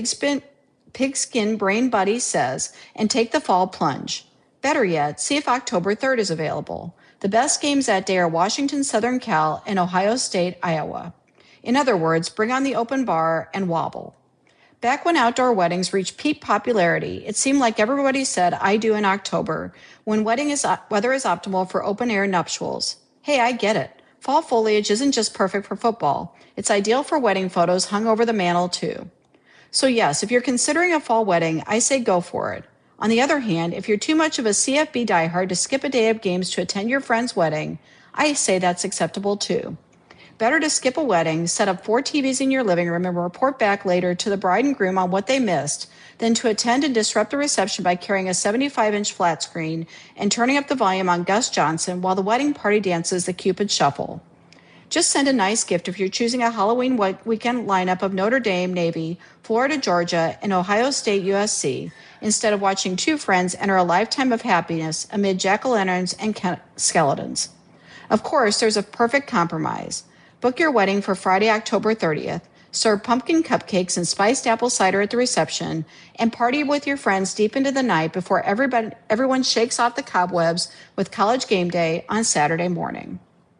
pigskin brain buddy says and take the fall plunge. Better yet, see if October 3rd is available. The best games that day are Washington Southern Cal and Ohio State, Iowa. In other words, bring on the open bar and wobble. Back when outdoor weddings reached peak popularity, it seemed like everybody said "I do" in October, when weather is optimal for open-air nuptials. Hey, I get it. Fall foliage isn't just perfect for football. It's ideal for wedding photos hung over the mantel, too. So yes, if you're considering a fall wedding, I say go for it. On the other hand, if you're too much of a CFB diehard to skip a day of games to attend your friend's wedding, I say that's acceptable too. Better to skip a wedding, set up 4 TVs in your living room, and report back later to the bride and groom on what they missed than to attend and disrupt the reception by carrying a 75-inch flat screen and turning up the volume on Gus Johnson while the wedding party dances the Cupid Shuffle. Just send a nice gift if you're choosing a Halloween weekend lineup of Notre Dame, Navy, Florida, Georgia, and Ohio State, USC, instead of watching 2 friends enter a lifetime of happiness amid jack-o'-lanterns and skeletons. Of course, there's a perfect compromise. Book your wedding for Friday, October 30th, serve pumpkin cupcakes and spiced apple cider at the reception, and party with your friends deep into the night before everyone shakes off the cobwebs with college game day on Saturday morning.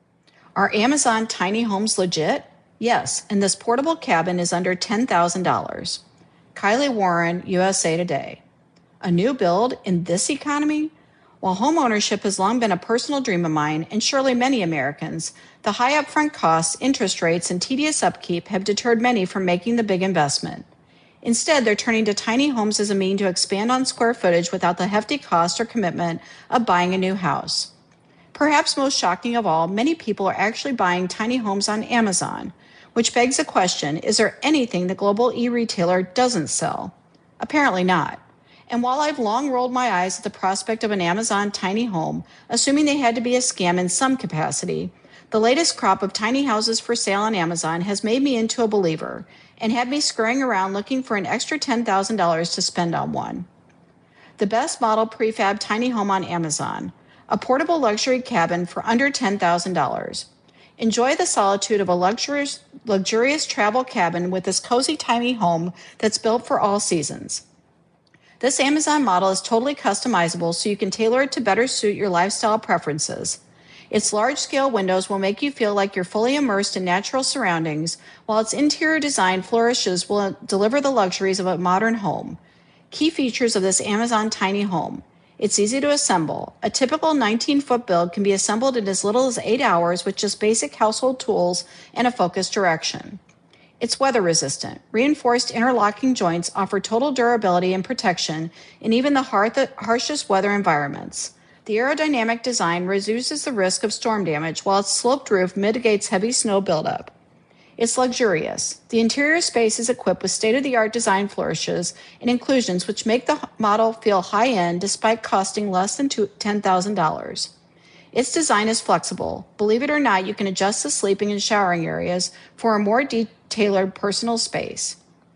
Are Amazon tiny homes legit? Yes, and this portable cabin is under $10,000. Kylie Warren, USA Today. A new build in this economy? While home ownership has long been a personal dream of mine, and surely many Americans, the high upfront costs, interest rates, and tedious upkeep have deterred many from making the big investment. Instead, they're turning to tiny homes as a means to expand on square footage without the hefty cost or commitment of buying a new house. Perhaps most shocking of all, many people are actually buying tiny homes on Amazon, which begs the question, is there anything the global e-retailer doesn't sell? Apparently not. And while I've long rolled my eyes at the prospect of an Amazon tiny home, assuming they had to be a scam in some capacity, the latest crop of tiny houses for sale on Amazon has made me into a believer and had me scurrying around looking for an extra $10,000 to spend on one. The best model prefab tiny home on Amazon, a portable luxury cabin for under $10,000. Enjoy the solitude of a luxurious travel cabin with this cozy tiny home that's built for all seasons. This Amazon model is totally customizable, so you can tailor it to better suit your lifestyle preferences. Its large-scale windows will make you feel like you're fully immersed in natural surroundings, while its interior design flourishes will deliver the luxuries of a modern home. Key features of this Amazon tiny home. It's easy to assemble. A typical 19-foot build can be assembled in as little as 8 hours with just basic household tools and a focused direction. It's weather-resistant. Reinforced interlocking joints offer total durability and protection in even the harshest weather environments. The aerodynamic design reduces the risk of storm damage, while its sloped roof mitigates heavy snow buildup. It's luxurious. The interior space is equipped with state-of-the-art design flourishes and inclusions which make the model feel high-end despite costing less than $10,000. Its design is flexible. Believe it or not, you can adjust the sleeping and showering areas for a more tailored personal space.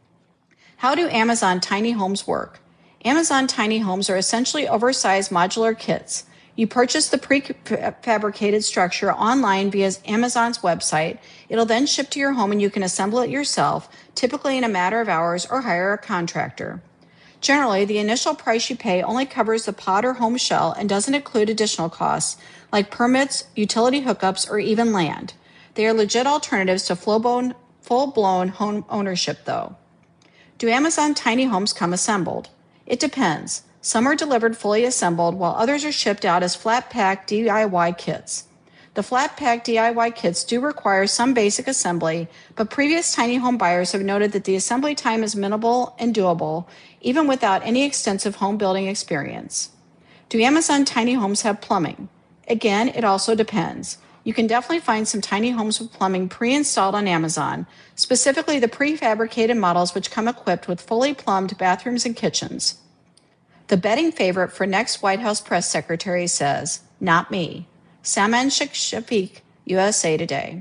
How do Amazon tiny homes work? Amazon tiny homes are essentially oversized modular kits. You purchase the prefabricated structure online via Amazon's website. It'll then ship to your home and you can assemble it yourself, typically in a matter of hours, or hire a contractor. Generally, the initial price you pay only covers the pod or home shell and doesn't include additional costs like permits, utility hookups, or even land. They are legit alternatives to full-blown home ownership, though. Do Amazon tiny homes come assembled? It depends. Some are delivered fully assembled, while others are shipped out as flat-pack DIY kits. The flat-pack DIY kits do require some basic assembly, but previous tiny home buyers have noted that the assembly time is minimal and doable, even without any extensive home building experience. Do Amazon tiny homes have plumbing? Again, it also depends. You can definitely find some tiny homes with plumbing pre-installed on Amazon, specifically the prefabricated models which come equipped with fully plumbed bathrooms and kitchens. The betting favorite for next White House press secretary says, "Not me." Saman Shafiq, USA Today.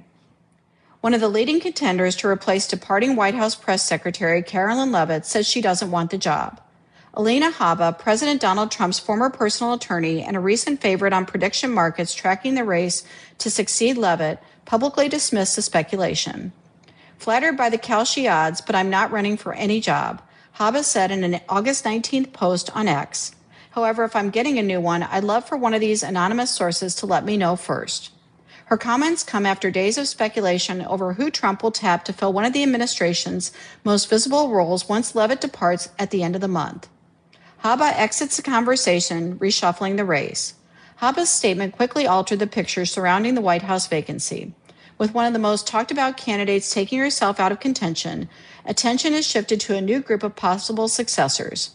One of the leading contenders to replace departing White House press secretary Carolyn Leavitt says she doesn't want the job. Alina Habba, President Donald Trump's former personal attorney and a recent favorite on prediction markets tracking the race to succeed Leavitt, publicly dismissed the speculation. "Flattered by the Kalshi odds, but I'm not running for any job," Habba said in an August 19th post on X. "However, if I'm getting a new one, I'd love for one of these anonymous sources to let me know first." Her comments come after days of speculation over who Trump will tap to fill one of the administration's most visible roles once Leavitt departs at the end of the month. Habba exits the conversation, reshuffling the race. Habba's statement quickly altered the picture surrounding the White House vacancy. With one of the most talked about candidates taking herself out of contention, attention is shifted to a new group of possible successors.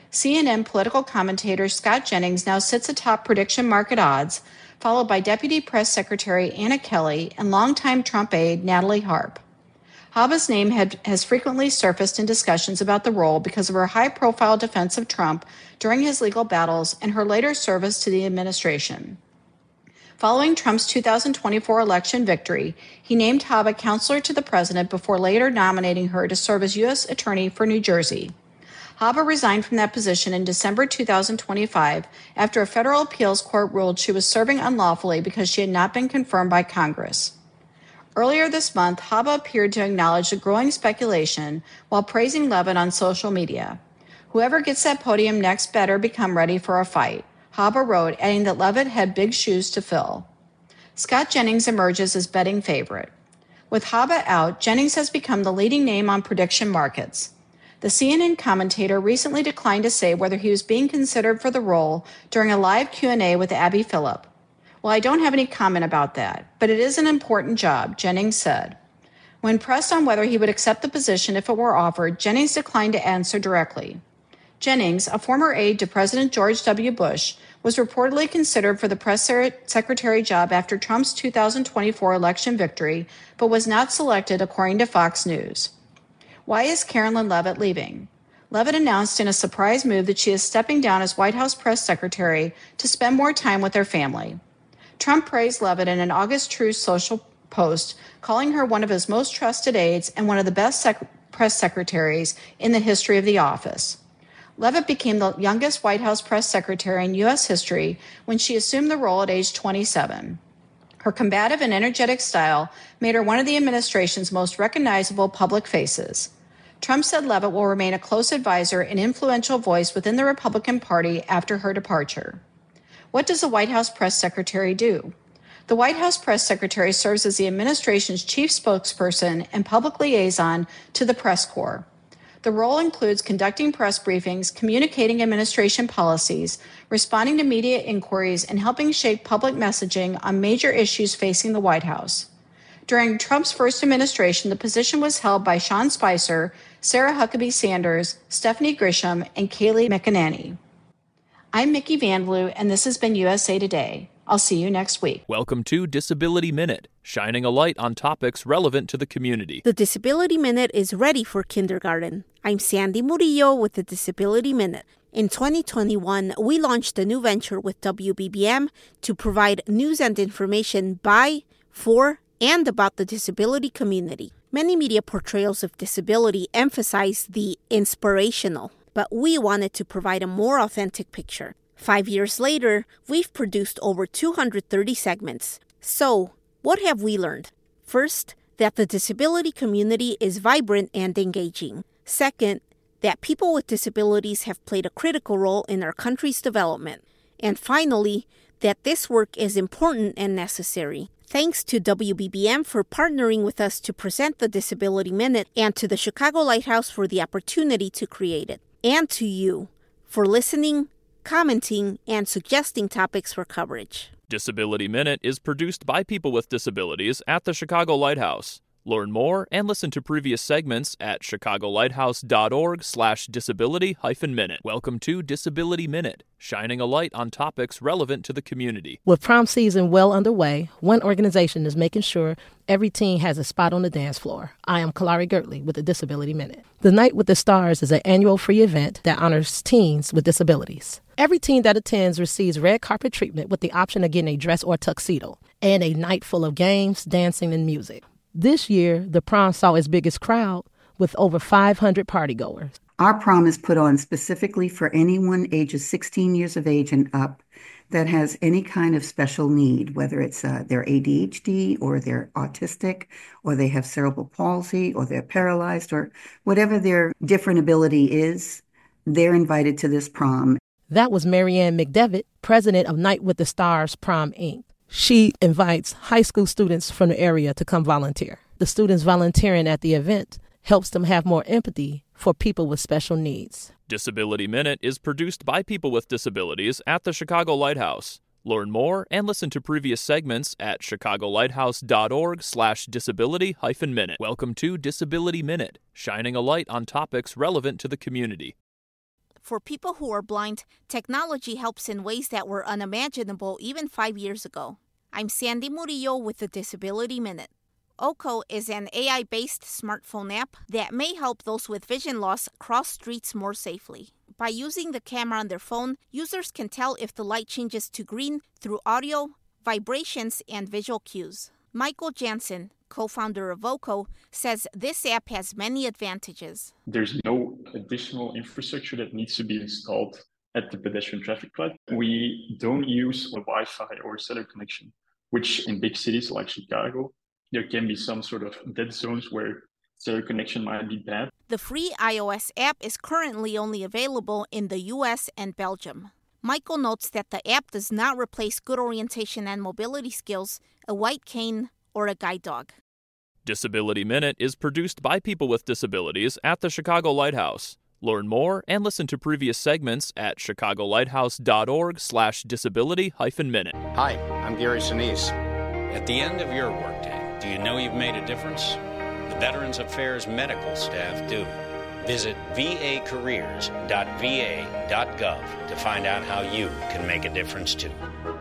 CNN political commentator Scott Jennings now sits atop prediction market odds, followed by Deputy Press Secretary Anna Kelly and longtime Trump aide Natalie Harp. Habba's name has frequently surfaced in discussions about the role because of her high-profile defense of Trump during his legal battles and her later service to the administration. Following Trump's 2024 election victory, he named Habba counselor to the president before later nominating her to serve as U.S. Attorney for New Jersey. Habba resigned from that position in December 2025 after a federal appeals court ruled she was serving unlawfully because she had not been confirmed by Congress. Earlier this month, Habba appeared to acknowledge the growing speculation while praising Leavitt on social media. "Whoever gets that podium next better become ready for a fight," Habba wrote, adding that Leavitt had big shoes to fill. Scott Jennings emerges as betting favorite. With Habba out, Jennings has become the leading name on prediction markets. The CNN commentator recently declined to say whether he was being considered for the role during a live Q&A with Abby Phillip. "Well, I don't have any comment about that, but it is an important job," Jennings said. When pressed on whether he would accept the position if it were offered, Jennings declined to answer directly. Jennings, a former aide to President George W. Bush, was reportedly considered for the press secretary job after Trump's 2024 election victory, but was not selected, according to Fox News. Why is Carolyn Leavitt leaving? Leavitt announced in a surprise move that she is stepping down as White House press secretary to spend more time with her family. Trump praised Leavitt in an August Truth social post, calling her one of his most trusted aides and one of the best press secretaries in the history of the office. Leavitt became the youngest White House press secretary in U.S. history when she assumed the role at age 27. Her combative and energetic style made her one of the administration's most recognizable public faces. Trump said Leavitt will remain a close advisor and influential voice within the Republican Party after her departure. What does the White House press secretary do? The White House press secretary serves as the administration's chief spokesperson and public liaison to the press corps. The role includes conducting press briefings, communicating administration policies, responding to media inquiries, and helping shape public messaging on major issues facing the White House. During Trump's first administration, the position was held by Sean Spicer, Sarah Huckabee Sanders, Stephanie Grisham, and Kayleigh McEnany. I'm Mickey Van Blue, and this has been USA Today. I'll see you next week. Welcome to Disability Minute, shining a light on topics relevant to the community. The Disability Minute is ready for kindergarten. I'm Sandy Murillo with the Disability Minute. In 2021, we launched a new venture with WBBM to provide news and information by, for, and about the disability community. Many media portrayals of disability emphasize the inspirational, but we wanted to provide a more authentic picture. 5 years later, we've produced over 230 segments. So, what have we learned? First, that the disability community is vibrant and engaging. Second, that people with disabilities have played a critical role in our country's development. And finally, that this work is important and necessary. Thanks to WBBM for partnering with us to present the Disability Minute and to the Chicago Lighthouse for the opportunity to create it. And to you for listening, commenting, and suggesting topics for coverage. Disability Minute is produced by people with disabilities at the Chicago Lighthouse. Learn more and listen to previous segments at chicagolighthouse.org/disability-minute. Welcome to Disability Minute, shining a light on topics relevant to the community. With prom season well underway, one organization is making sure every teen has a spot on the dance floor. I am Kalari Gertley with the Disability Minute. The Night with the Stars is an annual free event that honors teens with disabilities. Every teen that attends receives red carpet treatment with the option of getting a dress or tuxedo, and a night full of games, dancing, and music. This year, the prom saw its biggest crowd with over 500 partygoers. Our prom is put on specifically for anyone ages 16 years of age and up that has any kind of special need, whether it's their ADHD or they're autistic or they have cerebral palsy or they're paralyzed or whatever their different ability is, they're invited to this prom. That was Marianne McDevitt, president of Night with the Stars Prom, Inc. She invites high school students from the area to come volunteer. The students volunteering at the event helps them have more empathy for people with special needs. Disability Minute is produced by people with disabilities at the Chicago Lighthouse. Learn more and listen to previous segments at chicagolighthouse.org/disability-minute. Welcome to Disability Minute, shining a light on topics relevant to the community. For people who are blind, technology helps in ways that were unimaginable even 5 years ago. I'm Sandy Murillo with the Disability Minute. Oko is an AI-based smartphone app that may help those with vision loss cross streets more safely. By using the camera on their phone, users can tell if the light changes to green through audio, vibrations, and visual cues. Michael Jansen, co-founder of Oko, says this app has many advantages. There's no additional infrastructure that needs to be installed at the pedestrian traffic light. We don't use a Wi-Fi or cellular connection, which in big cities like Chicago, there can be some sort of dead zones where cellular connection might be bad. The free iOS app is currently only available in the US and Belgium. Michael notes that the app does not replace good orientation and mobility skills, a white cane, or a guide dog. Disability Minute is produced by people with disabilities at the Chicago Lighthouse. Learn more and listen to previous segments at chicagolighthouse.org/disability-minute. Hi, I'm Gary Sinise. At the end of your workday, do you know you've made a difference? The Veterans Affairs medical staff do. Visit vacareers.va.gov to find out how you can make a difference too.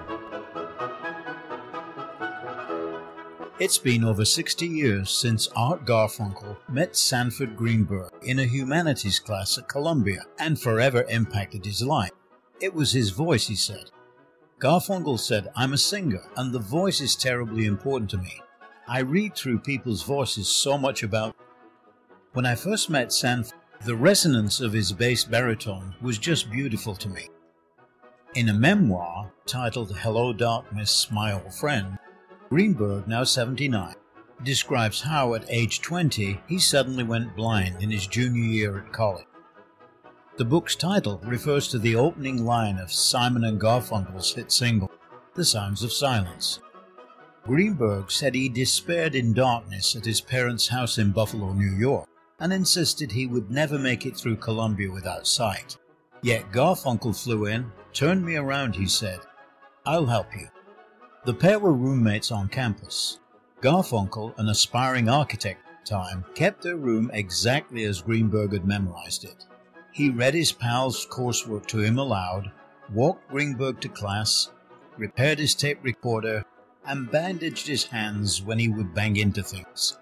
It's been over 60 years since Art Garfunkel met Sanford Greenberg in a humanities class at Columbia and forever impacted his life. It was his voice, he said. Garfunkel said, "I'm a singer, and the voice is terribly important to me. I read through people's voices so much about..." When I first met Sanford, the resonance of his bass baritone was just beautiful to me. In a memoir titled Hello Darkness, My Old Friend, Greenberg, now 79, describes how at age 20 he suddenly went blind in his junior year at college. The book's title refers to the opening line of Simon and Garfunkel's hit single, The Sounds of Silence. Greenberg said he despaired in darkness at his parents' house in Buffalo, New York, and insisted he would never make it through Columbia without sight. Yet Garfunkel flew in, turned me around, he said. "I'll help you." The pair were roommates on campus. Garfunkel, an aspiring architect at the time, kept their room exactly as Greenberg had memorized it. He read his pal's coursework to him aloud, walked Greenberg to class, repaired his tape recorder, and bandaged his hands when he would bang into things.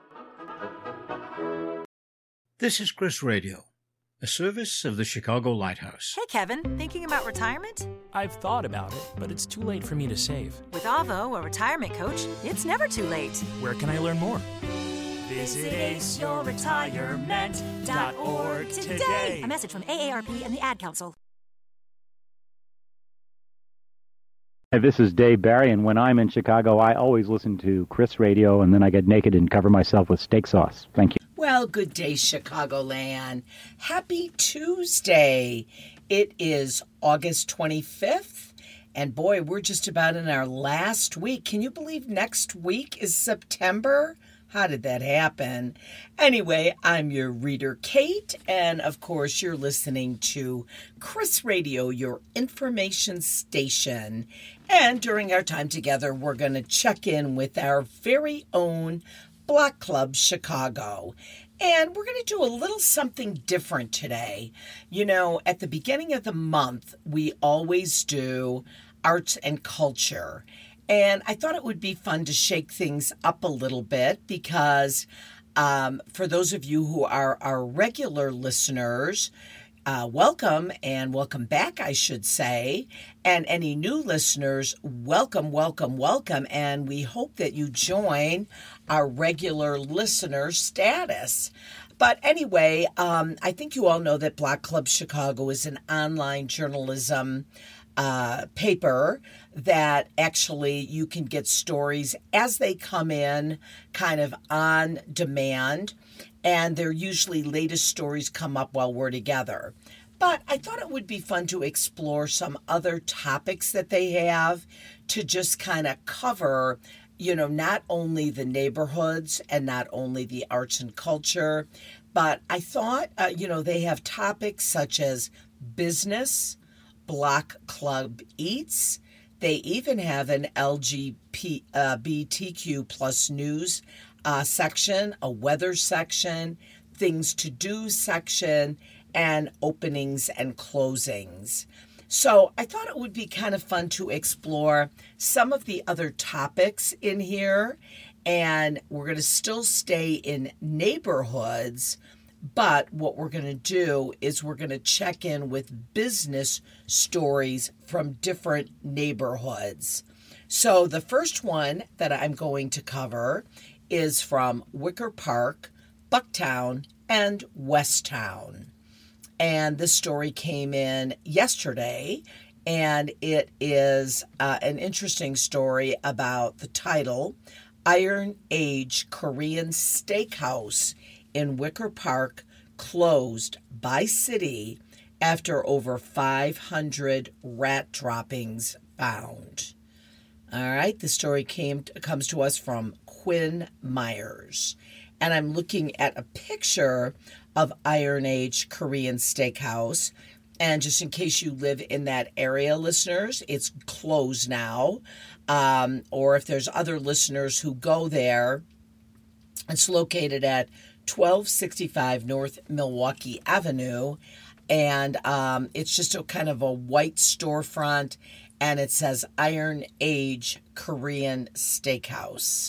This is Chris Radio, a service of the Chicago Lighthouse. Hey, Kevin, thinking about retirement? I've thought about it, but it's too late for me to save. With Avo, a retirement coach, it's never too late. Where can I learn more? Visit aceyourretirement.org today. A message from AARP and the Ad Council. Hi, this is Dave Barry, and when I'm in Chicago, I always listen to Chris Radio, and then I get naked and cover myself with steak sauce. Thank you. Well, good day, Chicagoland. Happy Tuesday. It is August 25th, and boy, we're just about in our last week. Can you believe next week is September? How did that happen? Anyway, I'm your reader, Kate, and of course, you're listening to Chris Radio, your information station. And during our time together, we're going to check in with our very own Block Club Chicago. And we're going to do a little something different today. You know, at the beginning of the month, we always do arts and culture. And I thought it would be fun to shake things up a little bit because for those of you who are our regular listeners, welcome and welcome back, I should say. And any new listeners, welcome, welcome, welcome. And we hope that you join our regular listener status. But anyway, I think you all know that Block Club Chicago is an online journalism paper that actually you can get stories as they come in, kind of on demand. And they're usually latest stories come up while we're together. But I thought it would be fun to explore some other topics that they have to just kind of cover, you know, not only the neighborhoods and not only the arts and culture, but I thought, you know, they have topics such as business, Block Club Eats. They even have an LGBTQ plus news section, a weather section, things to do section, and openings and closings. So I thought it would be kind of fun to explore some of the other topics in here. And we're going to still stay in neighborhoods, but what we're going to do is we're going to check in with business stories from different neighborhoods. So the first one that I'm going to cover is from Wicker Park, Bucktown, and Westtown. And this story came in yesterday, and it is an interesting story about the title, Iron Age Korean Steakhouse in Wicker Park closed by city after over 500 rat droppings found. All right, the story comes to us from Quinn Myers. And I'm looking at a picture of Iron Age Korean Steakhouse. And just in case you live in that area, listeners, it's closed now. Or if there's other listeners who go there, it's located at 1265 North Milwaukee Avenue. And it's just a kind of a white storefront. And it says Iron Age Korean Steakhouse.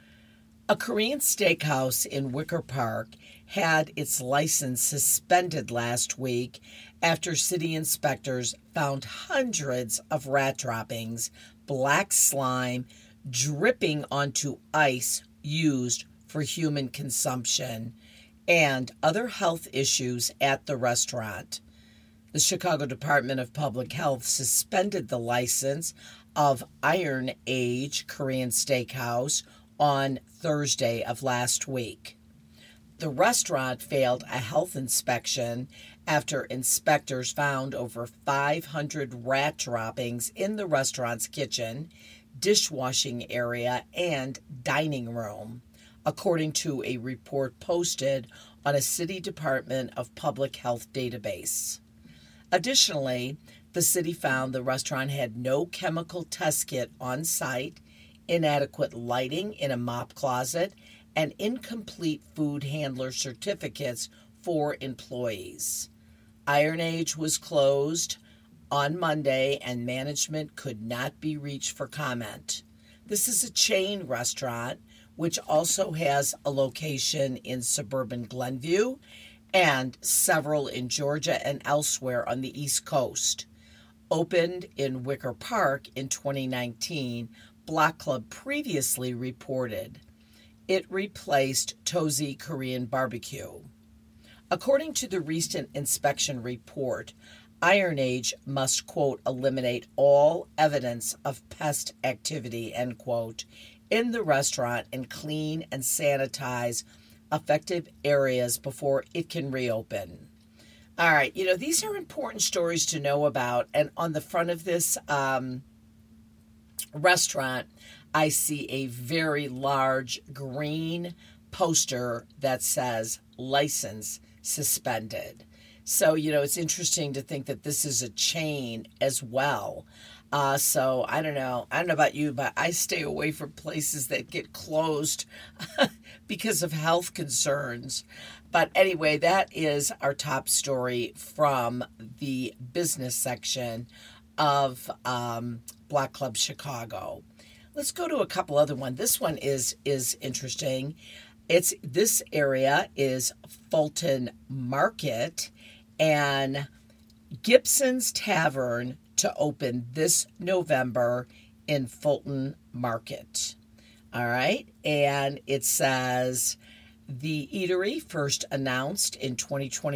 A Korean steakhouse in Wicker Park had its license suspended last week after city inspectors found hundreds of rat droppings, black slime, dripping onto ice used for human consumption, and other health issues at the restaurant. The Chicago Department of Public Health suspended the license of Iron Age Korean Steakhouse on Thursday of last week. The restaurant failed a health inspection after inspectors found over 500 rat droppings in the restaurant's kitchen, dishwashing area, and dining room, according to a report posted on a City Department of Public Health database. Additionally, the city found the restaurant had no chemical test kit on site, inadequate lighting in a mop closet, and incomplete food handler certificates for employees. Iron Age was closed on Monday, and management could not be reached for comment. This is a chain restaurant, which also has a location in suburban Glenview and several in Georgia and elsewhere on the East Coast. Opened in Wicker Park in 2019, Block Club previously reported. It replaced Tozy Korean Barbecue. According to the recent inspection report, Iron Age must, quote, eliminate all evidence of pest activity, end quote, in the restaurant and clean and sanitize affected areas before it can reopen. All right, you know, these are important stories to know about. And on the front of this restaurant, I see a very large green poster that says license suspended. So, you know, it's interesting to think that this is a chain as well. So I don't know about you, but I stay away from places that get closed because of health concerns. But anyway, that is our top story from the business section of Black Club Chicago. Let's go to a couple other ones. This one is interesting. This area is Fulton Market, and Gibson's Tavern to open this November in Fulton Market. All right, and it says the eatery first announced in 2020.